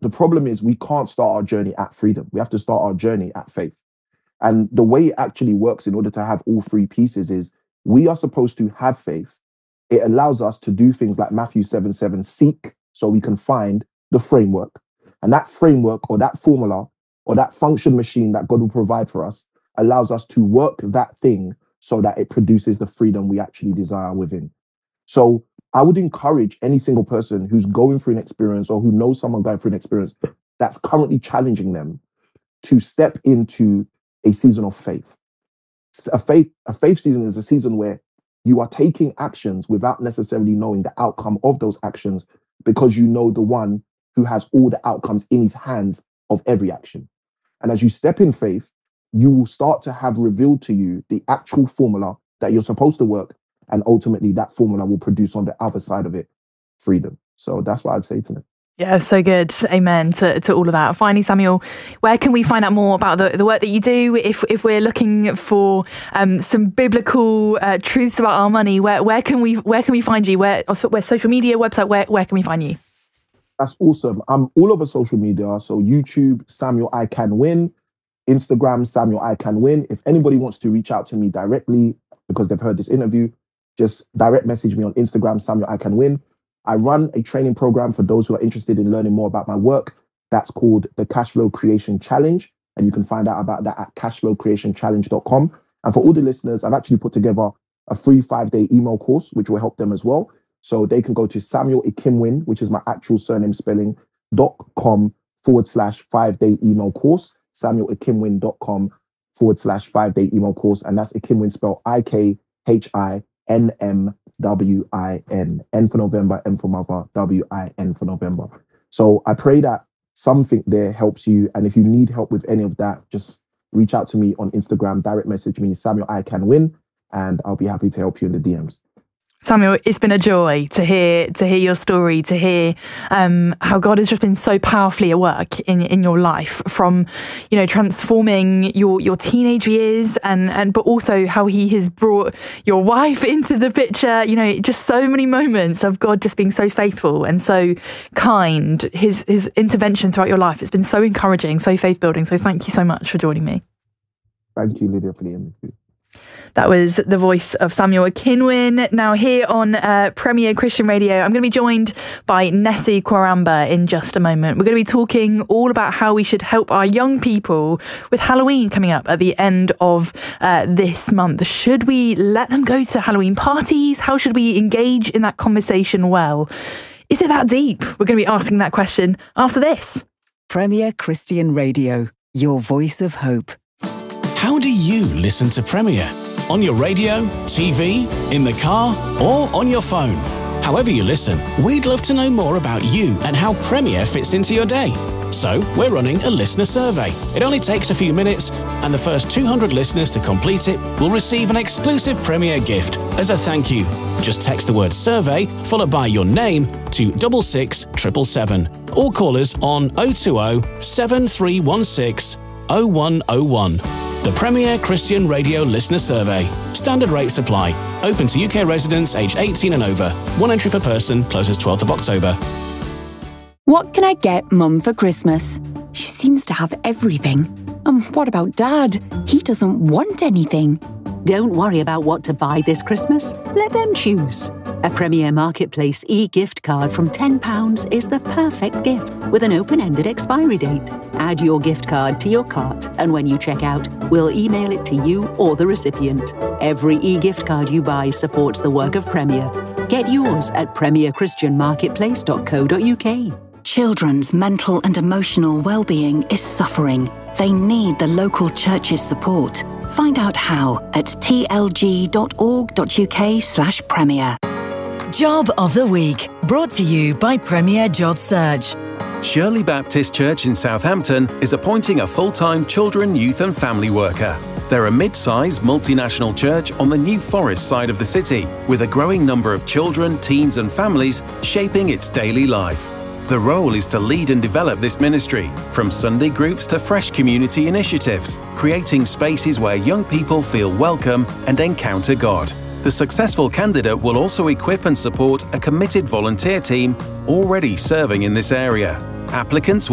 the problem is we can't start our journey at freedom. We have to start our journey at faith. And the way it actually works in order to have all three pieces is we are supposed to have faith. It allows us to do things like Matthew 7:7, seek so we can find the framework. And that framework or that formula or that function machine that God will provide for us allows us to work that thing so that it produces the freedom we actually desire within. So I would encourage any single person who's going through an experience or who knows someone going through an experience that's currently challenging them to step into a season of faith. A faith season is a season where you are taking actions without necessarily knowing the outcome of those actions, because you know the one who has all the outcomes in his hands of every action. And as you step in faith, you will start to have revealed to you the actual formula that you're supposed to work. And ultimately that formula will produce on the other side of it freedom. So that's what I'd say to them. Yeah, so good. Amen to all of that. Finally, Samuel, where can we find out more about the work that you do? If we're looking for some biblical truths about our money, where can we find you? Where social media, website, where can we find you? That's awesome. I'm all over social media. So YouTube, Samuel I Can Win, Instagram, Samuel I Can Win. If anybody wants to reach out to me directly because they've heard this interview, just direct message me on Instagram, Samuel I Can Win. I run a training program for those who are interested in learning more about my work. That's called the Cashflow Creation Challenge. And you can find out about that at cashflowcreationchallenge.com. And for all the listeners, I've actually put together a free 5-day email course, which will help them as well. So they can go to Samuel Ikimwin, which is my actual surname spelling, .com/5-day email course, samuelikimwin.com/5-day email course. And that's Ikimwin spelled IKHINMWIN. N for November, M for mother, WIN for November. So I pray that something there helps you. And if you need help with any of that, just reach out to me on Instagram, direct message me, Samuel I Can Win, and I'll be happy to help you in the DMs. Samuel, it's been a joy to hear your story, to hear how God has just been so powerfully at work in your life, from, you know, transforming your teenage years and but also how he has brought your wife into the picture. You know, just so many moments of God just being so faithful and so kind. His intervention throughout your life, it's been so encouraging, so faith building. So thank you so much for joining me. Thank you, Lydia, for the interview. That was the voice of Samuel Ikimwin. Now here on Premier Christian Radio, I'm going to be joined by Nessie Kwaramba in just a moment. We're going to be talking all about how we should help our young people with Halloween coming up at the end of this month. Should we let them go to Halloween parties? How should we engage in that conversation well? Is it that deep? We're going to be asking that question after this. Premier Christian Radio, your voice of hope. How do you listen to Premier? On your radio, TV, in the car, or on your phone? However you listen, we'd love to know more about you and how Premier fits into your day. So, we're running a listener survey. It only takes a few minutes, and the first 200 listeners to complete it will receive an exclusive Premier gift as a thank you. Just text the word survey, followed by your name, to 66777, or call us on 020 7316 0101. The Premier Christian Radio Listener Survey. Standard rates apply. Open to UK residents aged 18 and over. One entry per person. Closes 12th of October. What can I get Mum for Christmas? She seems to have everything. What about Dad? He doesn't want anything. Don't worry about what to buy this Christmas. Let them choose. A Premier Marketplace e-gift card from £10 is the perfect gift with an open-ended expiry date. Add your gift card to your cart, and when you check out, we'll email it to you or the recipient. Every e-gift card you buy supports the work of Premier. Get yours at premierchristianmarketplace.co.uk. Children's mental and emotional well-being is suffering. They need the local church's support. Find out how at tlg.org.uk/premier. Job of the Week, brought to you by Premier Job Search. Shirley Baptist Church in Southampton is appointing a full-time children, youth and family worker. They're a mid-sized multinational church on the New Forest side of the city, with a growing number of children, teens and families shaping its daily life. The role is to lead and develop this ministry, from Sunday groups to fresh community initiatives, creating spaces where young people feel welcome and encounter God. The successful candidate will also equip and support a committed volunteer team already serving in this area. Applicants